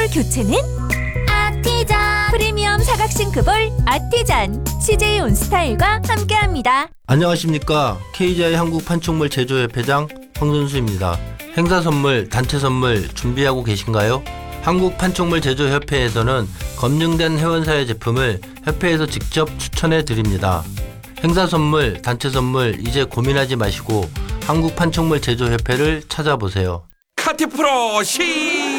교체는 아티잔. 프리미엄 사각싱크볼 아티잔. CJ 온스타일과 함께합니다. 안녕하십니까. KGI 한국판촉물 제조협회장 황선수입니다. 행사 선물, 단체 선물 준비하고 계신가요? 한국판촉물 제조협회에서는 검증된 회원사의 제품을 협회에서 직접 추천해 드립니다. 행사 선물, 단체 선물 이제 고민하지 마시고 한국판촉물 제조협회를 찾아보세요. 카티 프로 시